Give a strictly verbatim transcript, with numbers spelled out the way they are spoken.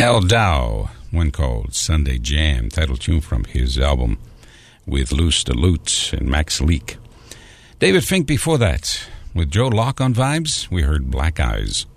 Al Dow, one called Sunday Jam, title tune from his album with Luce DeLute and Max Leak. David Fink before that. With Joe Locke on vibes, we heard Black Eyes.